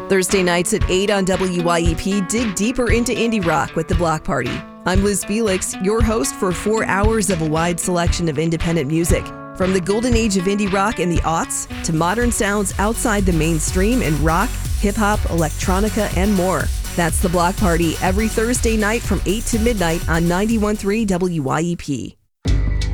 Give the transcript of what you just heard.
Thursday nights at 8 on WYEP, dig deeper into indie rock with The Block Party. I'm Liz Felix, your host for 4 hours of a wide selection of independent music. From the golden age of indie rock in the aughts to modern sounds outside the mainstream in rock, hip-hop, electronica, and more. That's The Block Party every Thursday night from 8 to midnight on 91.3 WYEP.